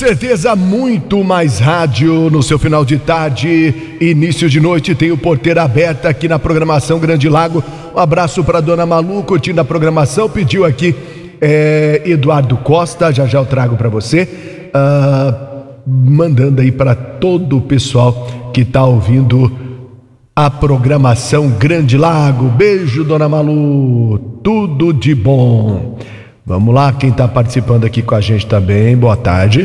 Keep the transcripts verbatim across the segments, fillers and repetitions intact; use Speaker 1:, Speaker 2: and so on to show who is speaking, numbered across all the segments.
Speaker 1: certeza, muito mais rádio no seu final de tarde, início de noite. Tem o Porteira Aberta aqui na programação Grande Lago. Um abraço para dona Malu, curtindo a programação. Pediu aqui é, Eduardo Costa, já já eu trago para você, uh, mandando aí para todo o pessoal que tá ouvindo a programação Grande Lago. Beijo, dona Malu, tudo de bom. Vamos lá, quem está participando aqui com a gente também, boa tarde.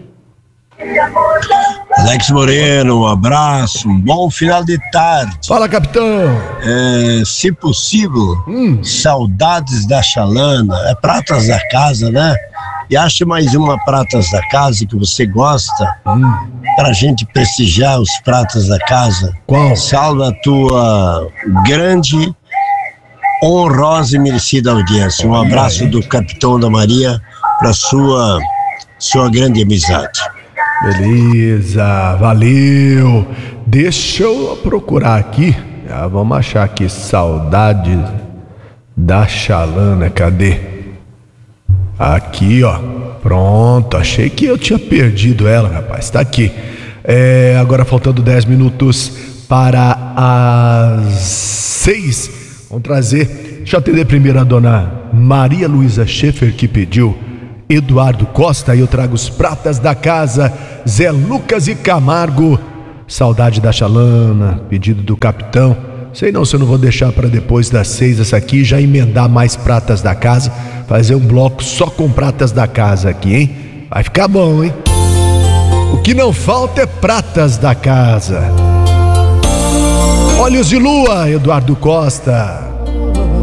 Speaker 2: Alex Moreno, um abraço, um bom final de tarde.
Speaker 1: Fala, capitão.
Speaker 2: É, se possível, hum. saudades da Chalana, é pratas da casa, né? E acha mais uma pratas da casa que você gosta, hum. pra gente prestigiar os pratas da casa.
Speaker 1: Qual?
Speaker 2: Salva a tua grande, honrosa e merecida audiência. Um abraço do Capitão da Maria para sua sua grande amizade.
Speaker 1: Beleza, valeu. Deixa eu procurar aqui. Ah, vamos achar aqui saudade da Chalana. Cadê? Aqui, ó. Pronto, achei que eu tinha perdido ela, rapaz. Tá aqui. É, agora faltando dez minutos para as seis. Vamos trazer. Deixa eu atender primeiro a dona Maria Luísa Schaefer, que pediu Eduardo Costa. Aí eu trago os pratas da casa, Zé Lucas e Camargo. Saudade da Chalana, pedido do capitão. Sei não se eu não vou deixar para depois das seis essa aqui, já emendar mais pratas da casa, fazer um bloco só com pratas da casa aqui, hein? Vai ficar bom, hein? O que não falta é pratas da casa. Olhos de Lua, Eduardo Costa.